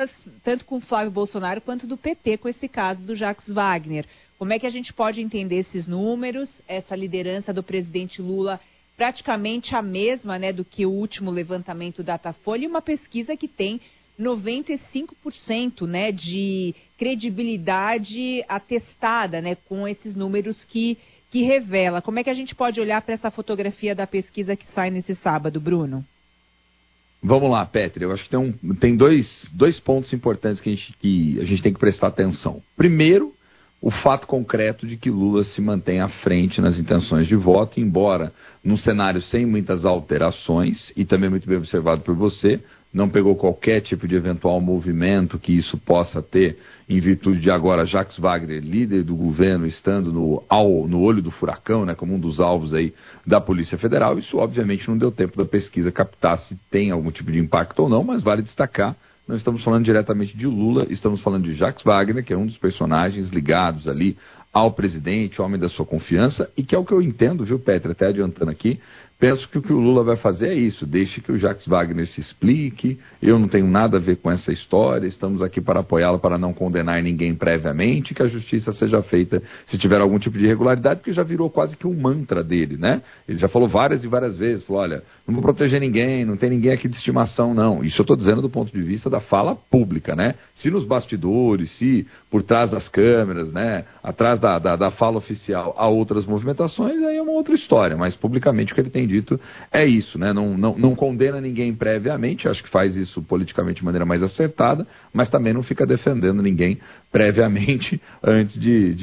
tanto com o Flávio Bolsonaro quanto do PT, com esse caso do Jacques Wagner. Como é que a gente pode entender esses números, essa liderança do presidente Lula praticamente a mesma, né, do que o último levantamento Datafolha, e uma pesquisa que tem 95%, né, de credibilidade atestada, né, com esses números que revela. Como é que a gente pode olhar para essa fotografia da pesquisa que sai nesse sábado, Bruno? Vamos lá, Petri. Eu acho que tem dois pontos importantes que a gente tem que prestar atenção. Primeiro, o fato concreto de que Lula se mantém à frente nas intenções de voto, embora num cenário sem muitas alterações, e também muito bem observado por você, não pegou qualquer tipo de eventual movimento que isso possa ter, em virtude de agora Jacques Wagner, líder do governo, estando no olho do furacão, né, como um dos alvos aí da Polícia Federal. Isso obviamente não deu tempo da pesquisa captar se tem algum tipo de impacto ou não, mas vale destacar. Não estamos falando diretamente de Lula, estamos falando de Jacques Wagner, que é um dos personagens ligados ali ao presidente, homem da sua confiança, e que é o que eu entendo, viu, Petri, até adiantando aqui, penso que o que o Lula vai fazer é isso, deixe que o Jacques Wagner se explique, eu não tenho nada a ver com essa história, estamos aqui para apoiá-lo, para não condenar ninguém previamente, que a justiça seja feita se tiver algum tipo de irregularidade, porque já virou quase que um mantra dele, né? Ele já falou várias e várias vezes, falou, olha, não vou proteger ninguém, não tem ninguém aqui de estimação, não. Isso eu estou dizendo do ponto de vista da fala pública, né? Se nos bastidores, se por trás das câmeras, né, atrás da fala oficial há outras movimentações, aí é uma outra história, mas publicamente o que ele tem dito é isso, né? Não condena ninguém previamente, acho que faz isso politicamente de maneira mais acertada, mas também não fica defendendo ninguém previamente antes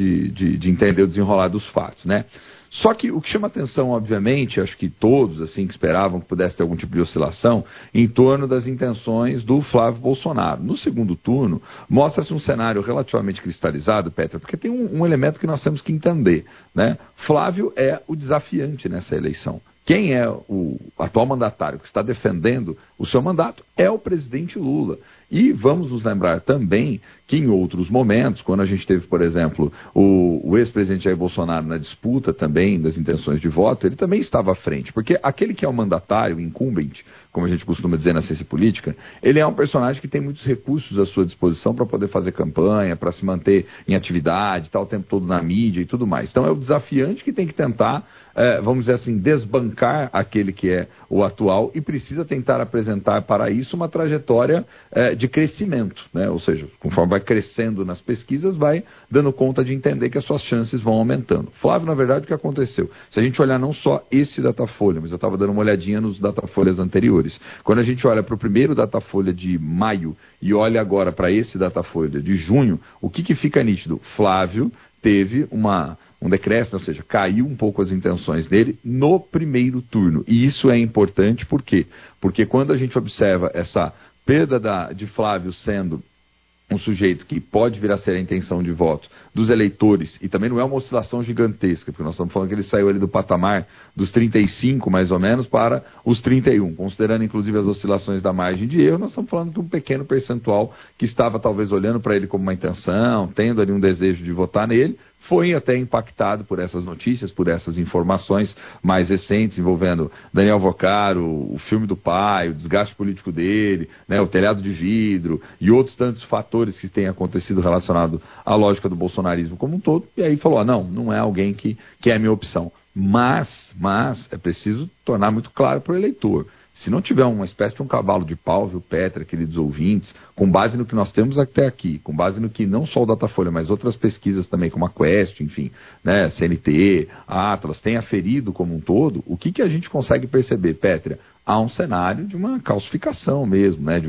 de entender o desenrolar dos fatos, né? Só que o que chama atenção, obviamente, acho que todos assim que esperavam que pudesse ter algum tipo de oscilação, em torno das intenções do Flávio Bolsonaro. No segundo turno, mostra-se um cenário relativamente cristalizado, Petra, porque tem um elemento que nós temos que entender, né? Flávio é o desafiante nessa eleição. Quem é o atual mandatário que está defendendo o seu mandato é o presidente Lula. E vamos nos lembrar também que em outros momentos, quando a gente teve, por exemplo, o ex-presidente Jair Bolsonaro na disputa também das intenções de voto, ele também estava à frente. Porque aquele que é o mandatário, o incumbent, como a gente costuma dizer na ciência política, ele é um personagem que tem muitos recursos à sua disposição para poder fazer campanha, para se manter em atividade, estar o tempo todo na mídia e tudo mais. Então é o desafiante que tem que tentar, vamos dizer assim, desbancar aquele que é o atual e precisa tentar apresentar para isso uma trajetória de crescimento, né? Ou seja, conforme vai crescendo nas pesquisas, vai dando conta de entender que as suas chances vão aumentando. Flávio, na verdade, o que aconteceu? Se a gente olhar não só esse Datafolha, mas eu estava dando uma olhadinha nos Datafolhas anteriores. Quando a gente olha para o primeiro Datafolha de maio e olha agora para esse Datafolha de junho, o que fica nítido? Flávio teve um decréscimo, ou seja, caiu um pouco as intenções dele no primeiro turno. E isso é importante, por quê? Porque quando a gente observa essa perda de Flávio sendo um sujeito que pode vir a ser a intenção de voto dos eleitores, e também não é uma oscilação gigantesca, porque nós estamos falando que ele saiu ali do patamar dos 35, mais ou menos, para os 31, considerando inclusive as oscilações da margem de erro, nós estamos falando de um pequeno percentual que estava talvez olhando para ele como uma intenção, tendo ali um desejo de votar nele, foi até impactado por essas notícias, por essas informações mais recentes envolvendo Daniel Vocaro, o filme do pai, o desgaste político dele, né, o telhado de vidro e outros tantos fatores que têm acontecido relacionados à lógica do bolsonarismo como um todo. E aí falou, não é alguém que é a minha opção. Mas é preciso tornar muito claro para o eleitor. Se não tiver uma espécie de um cavalo de pau, viu, Petra, queridos ouvintes, com base no que nós temos até aqui, com base no que não só o Datafolha, mas outras pesquisas também, como a Quest, enfim, né, CNT, a Atlas, tem aferido como um todo, o que a gente consegue perceber, Petra? Há um cenário de uma calcificação mesmo, né,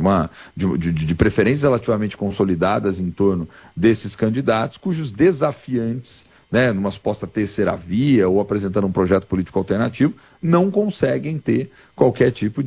de preferências relativamente consolidadas em torno desses candidatos, cujos desafiantes, né, numa suposta terceira via ou apresentando um projeto político alternativo, não conseguem ter qualquer tipo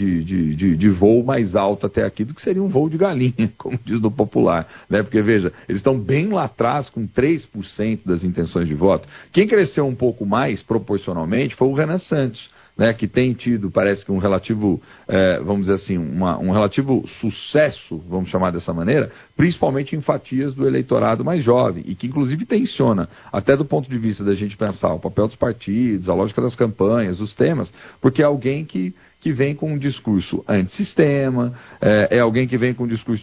de voo mais alto até aqui do que seria um voo de galinha, como diz do popular, né? Porque, veja, eles estão bem lá atrás com 3% das intenções de voto. Quem cresceu um pouco mais proporcionalmente foi o Renan Santos, né, que tem tido, parece que um relativo, vamos dizer assim, um relativo sucesso, vamos chamar dessa maneira, principalmente em fatias do eleitorado mais jovem, e que inclusive tensiona, até do ponto de vista da gente pensar o papel dos partidos, a lógica das campanhas, os temas, porque é alguém que vem com um discurso antissistema, é alguém que vem com um discurso